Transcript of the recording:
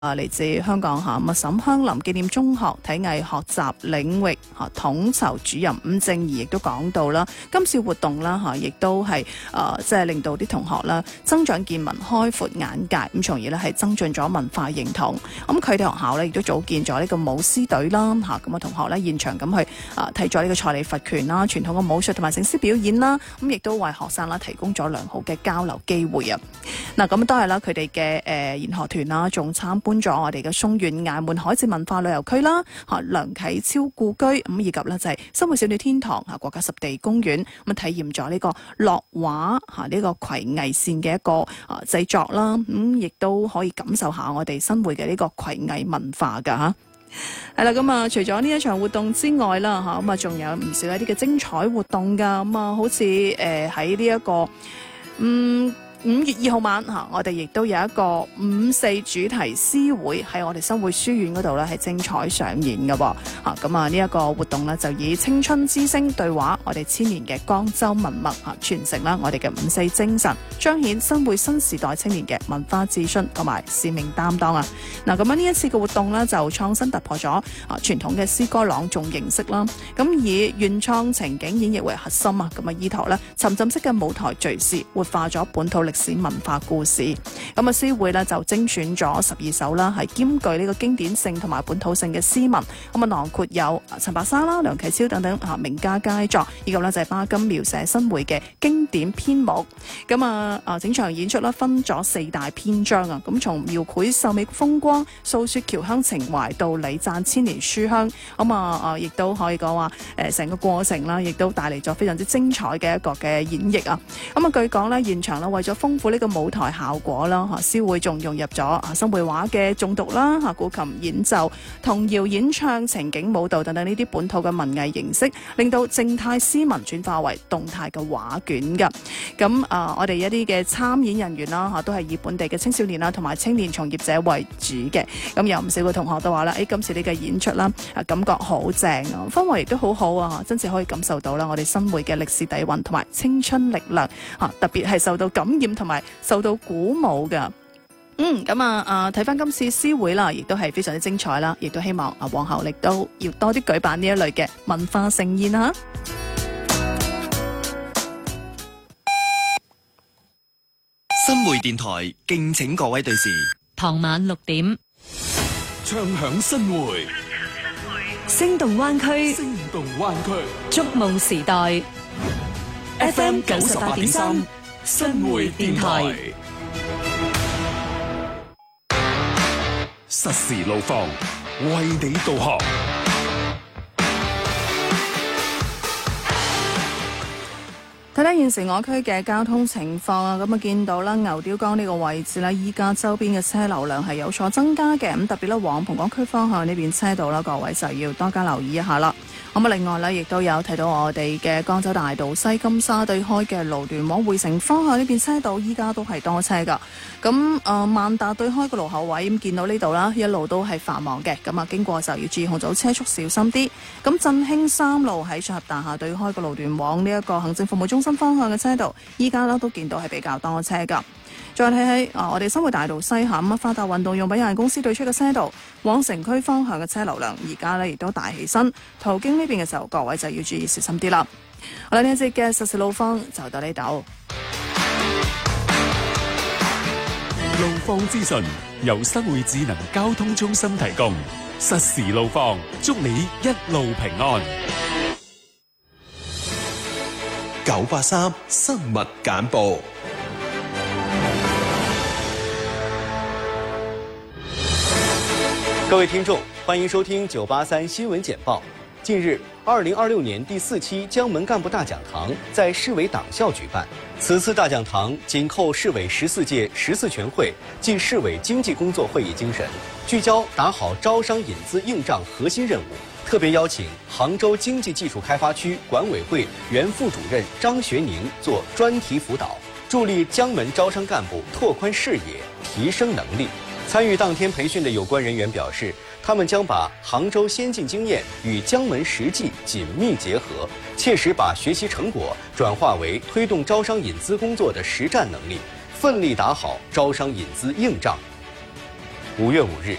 嚟自香港嚇咁沈香林紀念中學體藝學習領域統籌主任伍正儀亦都講到啦，今次活動啦嚇，亦都係即係令到啲同學啦增長見聞、開闊眼界，咁從而咧係增進咗文化認同。咁佢哋學校咧亦都組建咗呢個舞獅隊啦嚇，咁同學咧現場咁去睇咗呢個蔡李佛拳啦、傳統嘅武術同埋醒獅表演啦，咁亦都為學生啦提供咗良好嘅交流機會啊！嗱，咁當然啦，佢哋嘅研學團啦，仲參觀咗我哋嘅松縣崖門海節文化旅遊區啦，梁啟超故居，咁以及呢就係生活少女天堂國家濕地公園，咁體驗咗呢個落畫呢個葵藝線嘅一個製作啦，咁亦都可以感受下我哋新會嘅呢個葵藝文化噶嚇。係啦，咁除咗呢一場活動之外啦，咁仲有唔少一啲嘅精彩活動噶，咁好似喺呢一個5月2號晚我哋亦都有一個5.4主題詩會喺我哋新會書院嗰度咧係精彩上演嘅喎。咁呢一個活動咧就以青春之聲對話我哋千年嘅江州文脈傳承啦我哋嘅5.4精神，彰顯新會新時代青年嘅文化自信同埋使命擔當啊！咁呢一次嘅活動咧就創新突破咗傳統嘅詩歌朗誦形式啦，咁以原創情景演繹為核心啊，咁依託咧沉浸式嘅舞台敘事，活化咗本土歷史文化故事。咁詩會咧就精選咗12首啦，係兼具呢個經典性同埋本土性嘅詩文。咁囊括有陳白沙啦、梁啟超等等名家佳作，以及咧就係巴金描寫新會嘅經典篇目。咁整場演出咧分咗4大篇章啊。咁從描繪秀美風光、訴說僑鄉情懷到禮讚千年書香，咁亦都可以講話成個過程啦，亦都帶嚟咗非常之精彩嘅一個嘅演繹啊。據講咧現場咧為咗豐富呢個舞台效果啦，詩會仲融入咗新會話嘅誦讀啦、古琴演奏、童謠演唱、情景舞蹈等等呢啲本土嘅文藝形式，令到靜態詩文轉化為動態嘅畫卷噶。咁我哋一啲嘅參演人員啦，都係以本地嘅青少年啦同埋青年從業者為主嘅。咁有唔少嘅同學都話啦，今次呢個演出啦，感覺好正啊，氛圍亦都好好啊，真正可以感受到啦我哋新會嘅歷史底蘊同埋青春力量，特別係受到感染同埋受到鼓舞噶。睇翻今次詩會啦，亦都係非常之精彩啦，亦都希望往後亦都要多啲舉辦呢一類嘅文化盛宴啊！ 新會電台敬請各位對視， 傍晚6點， 唱響新會， 聲動灣區， 聲動灣區， 觸夢時代 ，FM 98.3，新會電台。 實時路況，為你導航。 睇睇現時我區嘅交通情況啊，咁見到啦，牛碉江呢個位置呢，依家周邊嘅車流量係有所增加嘅，咁特別咧往蓬崗區方向呢邊車道啦，各位就要多加留意一下啦。咁另外呢，亦都有睇到我哋嘅江州大道西金沙對開嘅路段往匯城方向呢邊車道，依家都係多車噶。咁萬達對開個路口位咁見到呢度啦，一路都係繁忙嘅。咁經過就要注意控制車速，小心啲。咁振興3路喺綜合大廈對開個路段往呢一個行政服務中心方向嘅車道，依家都見到係比較多車噶。再睇喺我哋新會大道西下發達運動用品有限公司對出嘅車道往城區方向嘅車流量，而家亦都大起身。途經呢邊嘅時候，各位就要注意小心啲啦。好啦，呢一節嘅實時路況就到呢度。 路況資訊由新會智能交通中心提供，實時路況，祝你一路平安。 983新聞簡報。 各位聽眾，歡迎收聽983新聞簡報。近日，2026年第4期江門幹部大講堂在市委黨校舉辦。此次大講堂緊扣市委14屆14全會暨市委經濟工作會議精神，聚焦打好招商引資硬仗核心任務，特別邀請杭州經濟技術開發區管委會原副主任張學寧做專題輔導，助力江門招商幹部拓寬視野、提升能力。參與當天培訓的有關人員表示，他們將把杭州先進經驗與江門實際緊密結合，切實把學習成果轉化為推動招商引資工作的實戰能力，奮力打好招商引資硬仗。 5月5日。